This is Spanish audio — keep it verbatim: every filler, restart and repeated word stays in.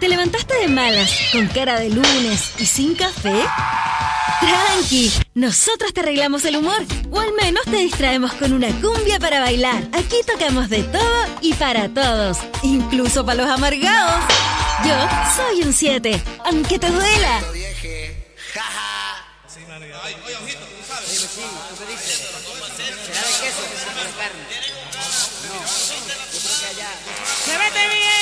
¿Te levantaste de malas, con cara de lunes y sin café? Tranqui, nosotros te arreglamos el humor, o al menos te distraemos con una cumbia para bailar. Aquí tocamos de todo y para todos, incluso para los amargados. Yo soy un siete, aunque te duela. ¡Se vete bien!